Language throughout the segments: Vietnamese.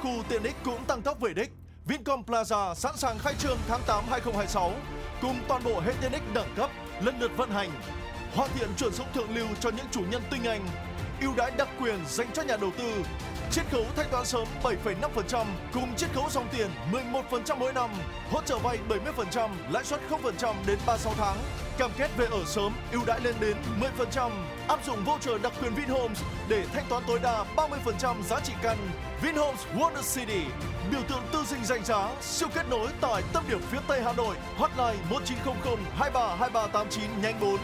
khu tiện ích cũng tăng tốc về đích. Vincom Plaza sẵn sàng khai trương tháng 8 2026 cùng toàn bộ hệ tiện ích đẳng cấp lần lượt vận hành. Hoàn thiện chuẩn sống thượng lưu cho những chủ nhân tinh anh. Ưu đãi đặc quyền dành cho nhà đầu tư. Chiết khấu thanh toán sớm 7,5% cùng chiết khấu dòng tiền 11% mỗi năm. Hỗ trợ vay 70%, lãi suất 0% đến 36 tháng. Cam kết về ở sớm, ưu đãi lên đến 10%. Áp dụng voucher đặc quyền Vinhomes để thanh toán tối đa 30% giá trị căn. Vinhomes Wonder City, biểu tượng tư sinh danh giá, siêu kết nối tại tâm điểm phía Tây Hà Nội. Hotline 1900 23 2389 nhánh 4.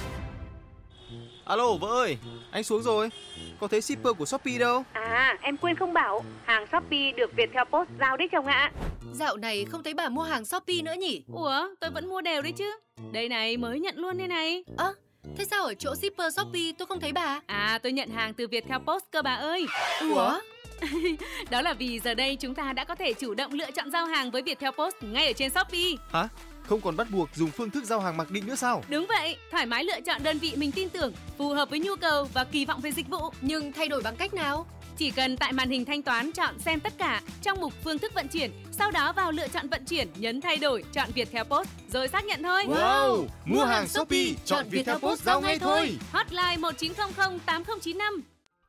Alo vợ ơi, anh xuống rồi. Có thấy shipper của Shopee đâu? À, em quên không bảo, hàng Shopee được Viettel Post giao đấy chồng ạ. Dạo này không thấy bà mua hàng Shopee nữa nhỉ? Ủa, tôi vẫn mua đều đấy chứ. Đây này, mới nhận luôn đây này. Thế sao ở chỗ shipper Shopee tôi không thấy bà? À, tôi nhận hàng từ Viettel Post cơ bà ơi. Ủa? Đó là vì giờ đây chúng ta đã có thể chủ động lựa chọn giao hàng với Viettel Post ngay ở trên Shopee. Hả? Không còn bắt buộc dùng phương thức giao hàng mặc định nữa sao? Đúng vậy, thoải mái lựa chọn đơn vị mình tin tưởng, phù hợp với nhu cầu và kỳ vọng về dịch vụ. Nhưng thay đổi bằng cách nào? Chỉ cần tại màn hình thanh toán chọn xem tất cả trong mục phương thức vận chuyển, sau đó vào lựa chọn vận chuyển, nhấn thay đổi, chọn Viettel Post rồi xác nhận thôi. Wow! Mua hàng Shopee, chọn Viettel Post giao ngay thôi. Hotline 1900 8095.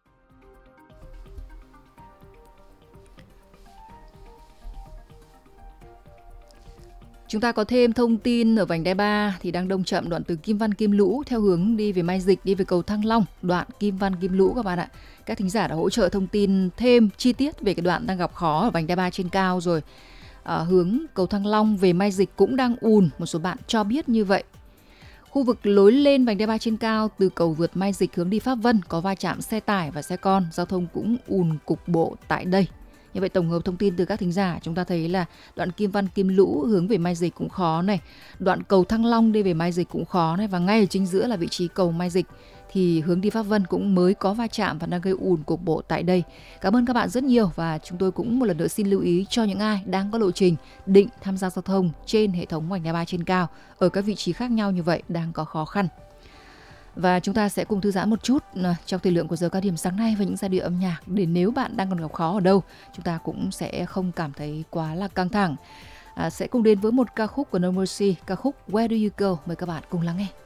Chúng ta có thêm thông tin ở vành đai 3 thì đang đông chậm đoạn từ Kim Văn Kim Lũ theo hướng đi về Mai Dịch, đi về cầu Thăng Long, đoạn Kim Văn Kim Lũ các bạn ạ. Các thính giả đã hỗ trợ thông tin thêm chi tiết về cái đoạn đang gặp khó ở vành đai 3 trên cao rồi. Hướng cầu Thăng Long về Mai Dịch cũng đang ùn, một số bạn cho biết như vậy. Khu vực lối lên vành đai 3 trên cao từ cầu vượt Mai Dịch hướng đi Pháp Vân có va chạm xe tải và xe con, giao thông cũng ùn cục bộ tại đây. Như vậy tổng hợp thông tin từ các thính giả, chúng ta thấy là đoạn Kim Văn Kim Lũ hướng về Mai Dịch cũng khó này, đoạn cầu Thăng Long đi về Mai Dịch cũng khó này, và ngay ở chính giữa là vị trí cầu Mai Dịch thì hướng đi Pháp Vân cũng mới có va chạm và đang gây ùn cục bộ tại đây. Cảm ơn các bạn rất nhiều, và chúng tôi cũng một lần nữa xin lưu ý cho những ai đang có lộ trình định tham gia giao thông trên hệ thống vành đai 3 trên cao ở các vị trí khác nhau như vậy đang có khó khăn. Và chúng ta sẽ cùng thư giãn một chút trong thời lượng của giờ cao điểm sáng nay với những giai điệu âm nhạc, để nếu bạn đang còn gặp khó ở đâu, chúng ta cũng sẽ không cảm thấy quá là căng thẳng. Sẽ cùng đến với một ca khúc của No Mercy, ca khúc Where Do You Go. Mời các bạn cùng lắng nghe.